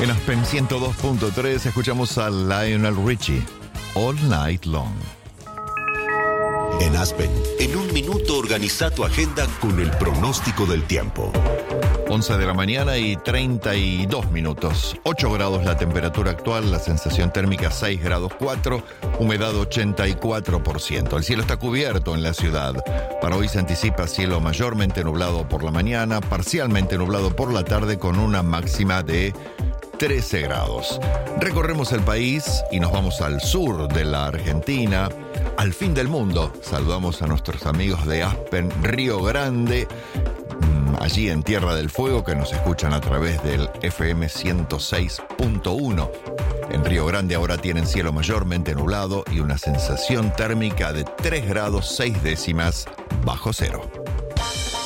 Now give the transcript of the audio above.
En Aspen 102.3 escuchamos a Lionel Richie, All Night Long. En Aspen, en un minuto organiza tu agenda con el pronóstico del tiempo. 11 de la mañana y 32 minutos. 8 grados la temperatura actual, la sensación térmica 6 grados 4, humedad 84%. El cielo está cubierto en la ciudad. Para hoy se anticipa cielo mayormente nublado por la mañana, parcialmente nublado por la tarde con una máxima de 13 grados. Recorremos el país y nos vamos al sur de la Argentina, al fin del mundo. Saludamos a nuestros amigos de Aspen, Río Grande, allí en Tierra del Fuego, que nos escuchan a través del FM 106.1. En Río Grande ahora tienen cielo mayormente nublado y una sensación térmica de 3 grados 6 décimas bajo cero.